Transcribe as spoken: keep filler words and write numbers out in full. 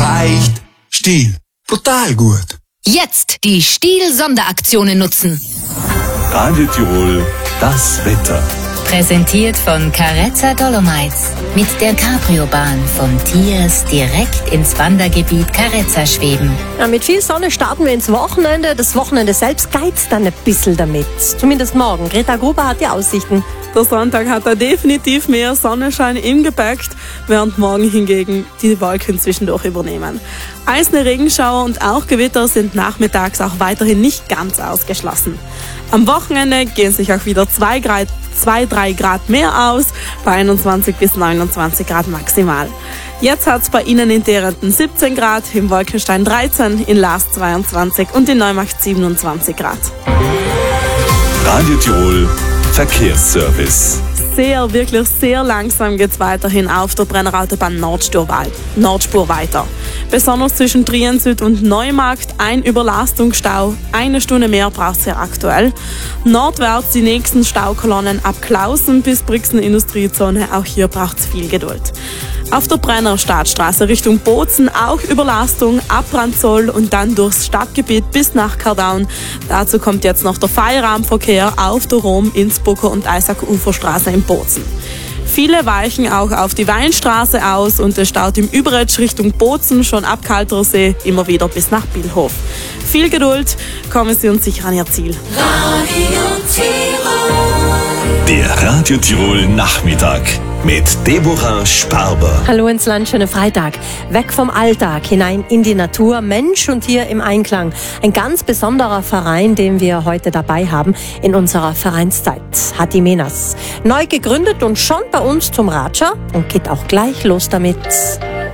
leicht. Stihl, total gut. Jetzt die Stihl-Sonderaktionen nutzen. Radio Tirol, das Wetter. Präsentiert von Carezza Dolomites. Mit der Cabrio-Bahn von Tiers direkt ins Wandergebiet Carezza schweben. Ja, mit viel Sonne starten wir ins Wochenende. Das Wochenende selbst geizt dann ein bisschen damit. Zumindest morgen. Greta Gruber hat die Aussichten. Der Sonntag hat da definitiv mehr Sonnenschein im Gepäck, während morgen hingegen die Wolken zwischendurch übernehmen. Eiserne Regenschauer und auch Gewitter sind nachmittags auch weiterhin nicht ganz ausgeschlossen. Am Wochenende gehen sich auch wieder zwei, Grad, zwei, drei Grad mehr aus, bei einundzwanzig bis neunundzwanzig Grad maximal. Jetzt hat es bei Ihnen in Derenten siebzehn Grad, im Wolkenstein dreizehn, in Laas zweiundzwanzig und in Neumacht siebenundzwanzig Grad. Radio Tirol Verkehrsservice. Sehr, wirklich sehr langsam geht es weiterhin auf der Brennerautobahn Nordspur weiter. Besonders zwischen Trien Süd und Neumarkt ein Überlastungsstau. Eine Stunde mehr braucht es hier aktuell. Nordwärts die nächsten Staukolonnen ab Klausen bis Brixen Industriezone. Auch hier braucht es viel Geduld. Auf der Brenner Stadtstraße Richtung Bozen auch Überlastung ab Brandzol und dann durchs Stadtgebiet bis nach Kardaun. Dazu kommt jetzt noch der Feierabendverkehr auf der Rom, Innsbrucker und Eisack-Uferstraße in Bozen. Viele weichen auch auf die Weinstraße aus und es staut im Überetsch Richtung Bozen schon ab Kaltersee immer wieder bis nach Bilhof. Viel Geduld, kommen Sie uns sicher an Ihr Ziel. Radio Tirol. Der Radio Tirol Nachmittag mit Deborah Sparber. Hallo ins Land, schönen Freitag. Weg vom Alltag, hinein in die Natur, Mensch und Tier im Einklang. Ein ganz besonderer Verein, den wir heute dabei haben in unserer Vereinszeit. Hatimenas. Neu gegründet und schon bei uns zum Ratscher und geht auch gleich los damit.